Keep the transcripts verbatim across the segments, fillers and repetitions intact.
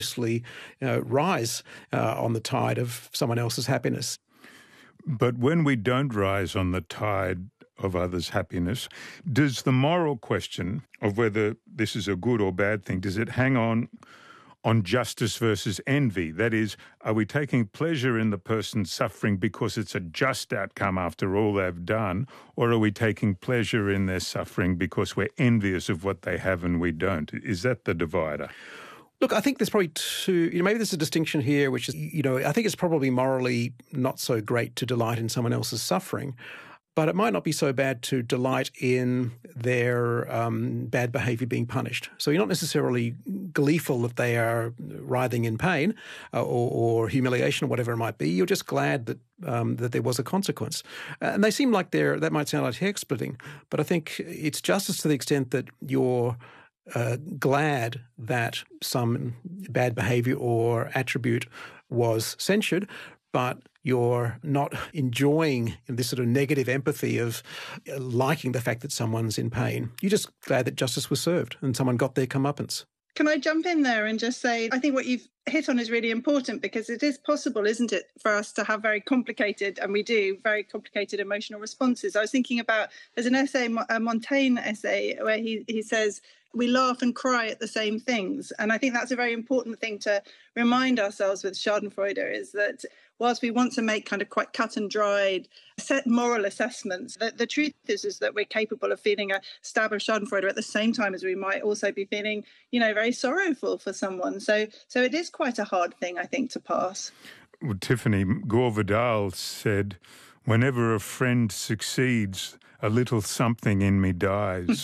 you know, rise uh, on the tide of someone else's happiness. But when we don't rise on the tide of others' happiness, does the moral question of whether this is a good or bad thing, does it hang on on justice versus envy? That is, are we taking pleasure in the person's suffering because it's a just outcome after all they've done, or are we taking pleasure in their suffering because we're envious of what they have and we don't? Is that the divider? Look, I think there's probably two, you know, maybe there's a distinction here, which is, you know, I think it's probably morally not so great to delight in someone else's suffering, but it might not be so bad to delight in their um, bad behaviour being punished. So you're not necessarily gleeful that they are writhing in pain uh, or, or humiliation or whatever it might be. You're just glad that um, that there was a consequence. And they seem like they're, that might sound like hair splitting, but I think it's justice to the extent that you're Uh, glad that some bad behaviour or attribute was censured, but you're not enjoying this sort of negative empathy of liking the fact that someone's in pain. You're just glad that justice was served and someone got their comeuppance. Can I jump in there and just say, I think what you've hit on is really important, because it is possible, isn't it, for us to have very complicated, and we do, very complicated emotional responses. I was thinking about, there's an essay, a Montaigne essay, where he, he says, we laugh and cry at the same things. And I think that's a very important thing to remind ourselves with Schadenfreude, is that whilst we want to make kind of quite cut and dried set moral assessments, the, the truth is, is that we're capable of feeling a stab of Schadenfreude at the same time as we might also be feeling, you know, very sorrowful for someone. So, so it is quite a hard thing, I think, to pass. Well, Tiffany, Gore Vidal said, whenever a friend succeeds, a little something in me dies.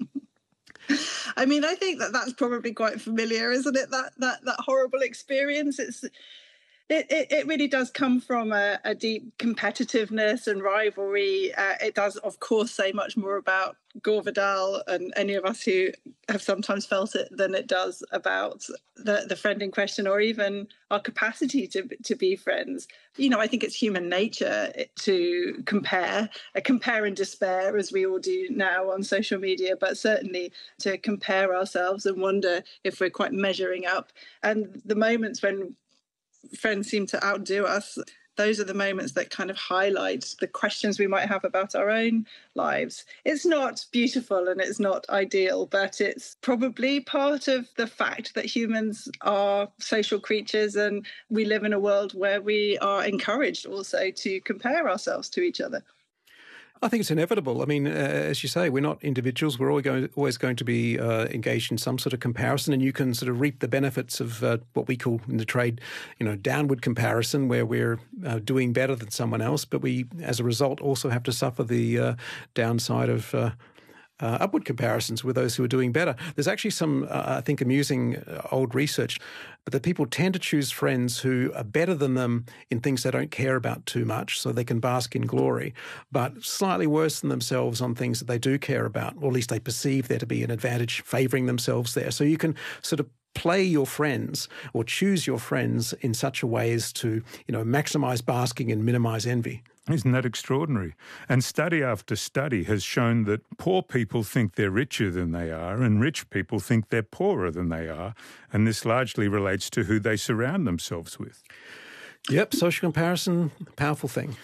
I mean, I think that that's probably quite familiar, isn't it? That that that horrible experience. It's it it, it really does come from a, a deep competitiveness and rivalry. Uh, it does, of course, say much more about Gore Vidal and any of us who have sometimes felt it than it does about the, the friend in question, or even our capacity to to be friends. You know, I think it's human nature to compare, uh, compare and despair, as we all do now on social media, but certainly to compare ourselves and wonder if we're quite measuring up. And the moments when friends seem to outdo us, those are the moments that kind of highlight the questions we might have about our own lives. It's not beautiful and it's not ideal, but it's probably part of the fact that humans are social creatures, and we live in a world where we are encouraged also to compare ourselves to each other. I think it's inevitable. I mean, uh, as you say, we're not individuals. We're always going, always going to be uh, engaged in some sort of comparison, and you can sort of reap the benefits of uh, what we call in the trade, you know, downward comparison, where we're uh, doing better than someone else, but we, as a result, also have to suffer the uh, downside of uh, Uh, upward comparisons with those who are doing better. There's actually some, uh, I think, amusing uh, old research, but that people tend to choose friends who are better than them in things they don't care about too much, so they can bask in glory, but slightly worse than themselves on things that they do care about, or at least they perceive there to be an advantage favouring themselves there. So you can sort of play your friends or choose your friends in such a way as to, you know, maximise basking and minimise envy. Isn't that extraordinary? And study after study has shown that poor people think they're richer than they are, and rich people think they're poorer than they are. And this largely relates to who they surround themselves with. Yep, social comparison, powerful thing.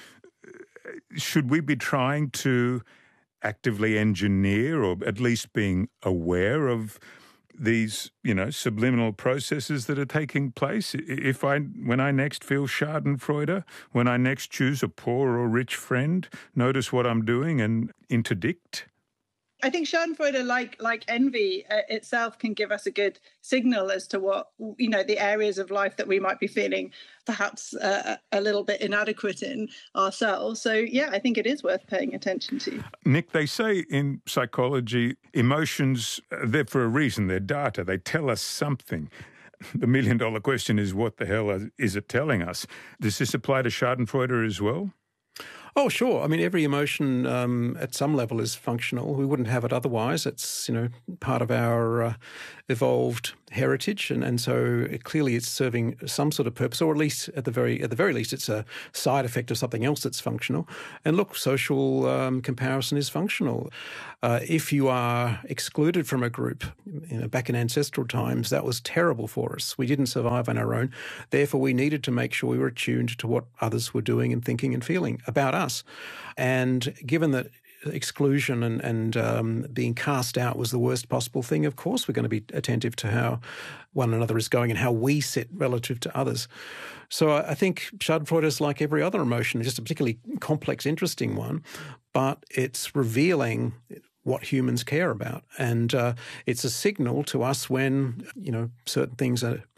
Should we be trying to actively engineer, or at least being aware of these, you know, subliminal processes that are taking place? If I, when I next feel Schadenfreude, when I next choose a poor or rich friend, notice what I'm doing and interdict? I think Schadenfreude, like like envy uh, itself, can give us a good signal as to what, you know, the areas of life that we might be feeling perhaps uh, a little bit inadequate in ourselves. So, yeah, I think it is worth paying attention to. Nick, they say in psychology, emotions, they're for a reason, they're data, they tell us something. The million dollar question is, what the hell is it telling us? Does this apply to Schadenfreude as well? Oh, sure. I mean, every emotion um, at some level is functional. We wouldn't have it otherwise. It's, you know, part of our uh, evolved heritage, and, and so it, clearly it's serving some sort of purpose, or at least at the very at the very least, it's a side effect of something else that's functional. And look, social um, comparison is functional. Uh, if you are excluded from a group, you know, back in ancestral times, that was terrible for us. We didn't survive on our own. Therefore, we needed to make sure we were attuned to what others were doing and thinking and feeling about us. And given that exclusion and, and um, being cast out was the worst possible thing, of course we're going to be attentive to how one another is going and how we sit relative to others. So I think Schadenfreude is like every other emotion, just a particularly complex, interesting one, but it's revealing what humans care about. And uh, it's a signal to us when, you know, certain things are